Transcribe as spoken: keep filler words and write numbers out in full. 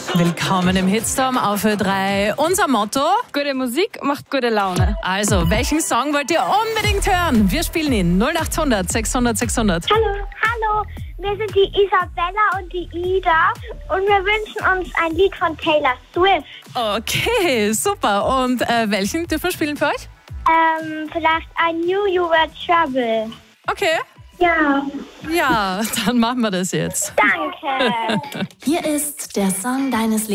Willkommen im Hitstorm auf Ö drei. Unser Motto? Gute Musik macht gute Laune. Also, welchen Song wollt ihr unbedingt hören? Wir spielen ihn null acht hundert sechshundert sechshundert. Hallo, hallo, wir sind die Isabella und die Ida und wir wünschen uns ein Lied von Taylor Swift. Okay, super. Und äh, welchen dürfen wir spielen für euch? Ähm, vielleicht ein Knew You Were Trouble. Okay. Ja, Ja, dann machen wir das jetzt. danke. Hier ist der Song deines Lebens.